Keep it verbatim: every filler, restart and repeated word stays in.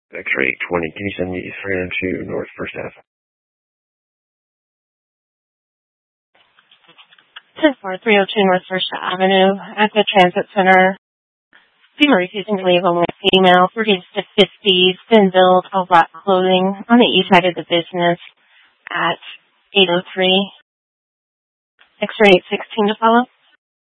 X-ray eight twenty, can you send me three oh two North First Avenue? ten four, three oh two North First Avenue at the Transit Center. Female refusing to leave, only female, forties to fifties, thin build, all black clothing on the east side of the business at eight oh three. X-ray eight sixteen to follow.